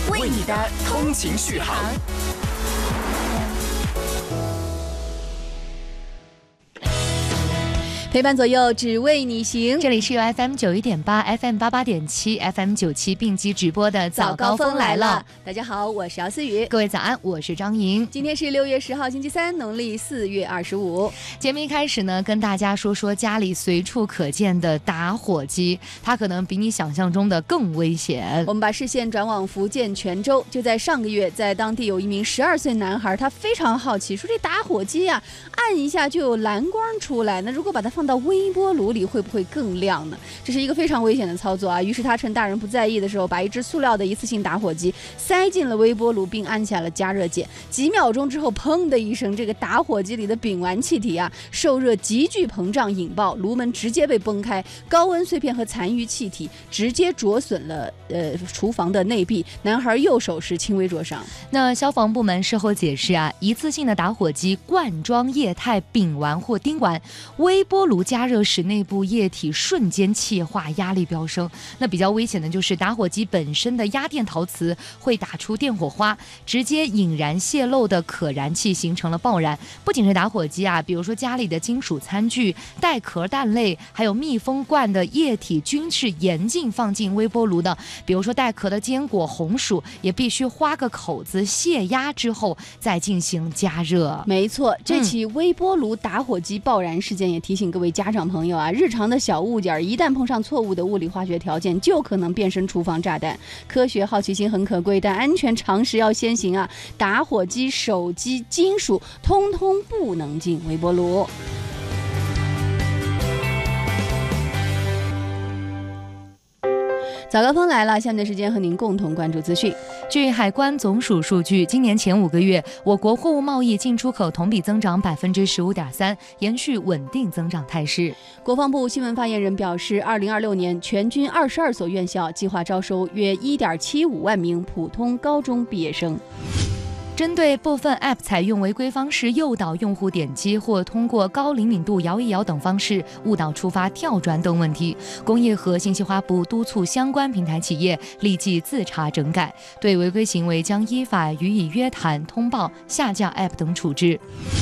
为你的通勤续航。 陪伴左右，只为你行。 这里是由 FM 91.8、FM 88.7、FM 97并机直播的早高峰来了。 大家好，我是姚思雨。 各位早安，我是张莹。 今天是6月10号，星期三，农历4月25。 节目一开始呢，跟大家说说家里随处可见的打火机，它可能比你想象中的更危险。 我们把视线转往福建泉州，就在上个月，在当地有一名12岁男孩，他非常好奇，说这打火机啊，按一下就有蓝光出来，那如果把它放到微波炉里会不会更亮呢？这是一个非常危险的操作啊！于是他趁大人不在意的时候，把一只塑料的一次性打火机塞进了微波炉，并按下了加热键。几秒钟之后，砰的一声，这个打火机里的丙烷气体啊，受热急剧膨胀引爆，炉门直接被崩开，高温碎片和残余气体直接灼损了厨房的内壁，男孩右手是轻微灼伤。 那消防部门事后解释啊，一次性的打火机灌装液态丙烷或丁烷，微波炉加热时内部液体瞬间气化，压力飙升。那比较危险的就是打火机本身的压电陶瓷会打出电火花，直接引燃泄漏的可燃气，形成了爆燃。不仅是打火机啊，比如说家里的金属餐具、带壳蛋类，还有密封罐的液体，均是严禁放进微波炉的。比如说带壳的坚果、红薯，也必须花个口子泄压之后再进行加热。 没错，这起微波炉打火机爆燃事件也提醒各位家长朋友啊，日常的小物件一旦碰上错误的物理化学条件，就可能变身厨房炸弹。科学好奇心很可贵，但安全常识要先行啊！打火机、手机、金属，通通不能进微波炉。早高峰来了，下面的时间和您共同关注资讯。 据海关总署数据，今年前5个月，我国货物贸易进出口同比增长15.3%，延续稳定增长态势。 国防部新闻发言人表示，2026年全军22所院校计划招收约1.75万名普通高中毕业生。 针对部分 App 采用违规方式诱导用户点击，或通过高灵敏度摇一摇等方式误导触发跳转等问题，工业和信息化部督促相关平台企业立即自查整改，对违规行为将依法予以约谈、通报、下架 App 等处置。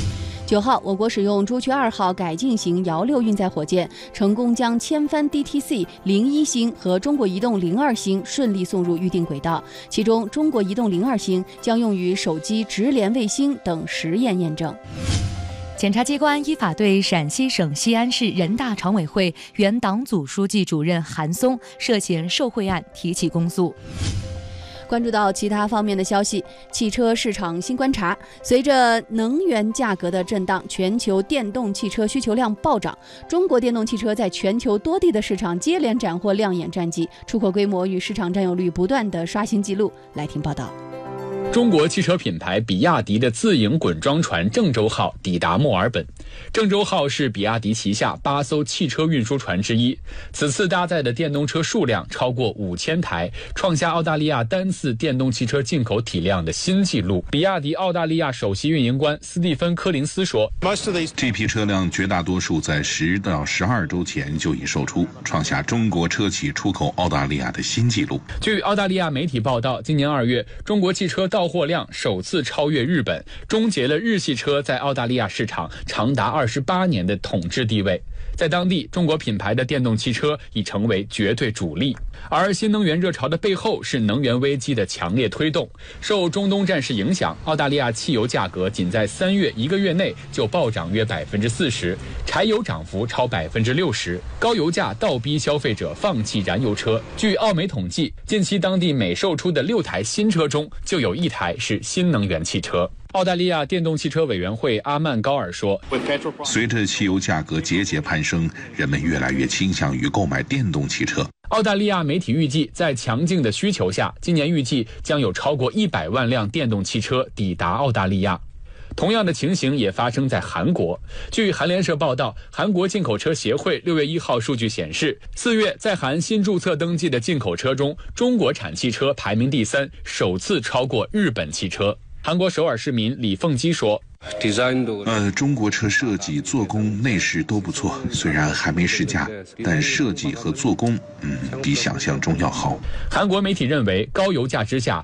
9号，我国使用朱雀2号改进型遥6运载火箭，成功将千帆 DTC-01星和中国移动02星顺利送入预定轨道。其中，中国移动02星将用于手机直连卫星等实验验证。 检察机关依法对陕西省西安市人大常委会原党组书记主任韩松涉嫌受贿案提起公诉。 关注到其他方面的消息，汽车市场新观察，随着能源价格的震荡，全球电动汽车需求量暴涨。中国电动汽车在全球多地的市场接连斩获亮眼战绩，出口规模与市场占有率不断的刷新纪录。来听报道。 中国汽车品牌比亚迪的自营滚装船郑州号抵达墨尔本。郑州号是比亚迪旗下8艘汽车运输船之一，此次搭载的电动车数量超过5000台，创下澳大利亚单次电动汽车进口体量的新纪录。比亚迪澳大利亚首席运营官斯蒂芬·柯林斯说， 这批车辆绝大多数在10到12周前就已售出，创下中国车企出口澳大利亚的新纪录。 据澳大利亚媒体报道，今年2月，中国汽车到货量首次超越日本，终结了日系车在澳大利亚市场长达28年的统治地位。在当地，中国品牌的电动汽车已成为绝对主力。而新能源热潮的背后是能源危机的强烈推动。受中东战事影响，澳大利亚汽油价格仅在3月1个月内就暴涨约40%，柴油涨幅超60%，高油价倒逼消费者放弃燃油车。据澳媒统计，近期当地每售出的6台新车中就有1台是新能源汽车。澳大利亚电动汽车委员会阿曼高尔说， 随着汽油价格节节攀升，人们越来越倾向于购买电动汽车。 澳大利亚媒体预计，在强劲的需求下，今年预计将有超过100万辆电动汽车抵达澳大利亚。同样的情形也发生在韩国。据韩联社报道，韩国进口车协会6月1号数据显示，4月在韩新注册登记的进口车中，中国产汽车排名第3，首次超过日本汽车。韩国首尔市民李凤基说， 中国车设计、做工、内饰都不错，虽然还没试驾，但设计和做工，比想象中要好。 韩国媒体认为，高油价之下，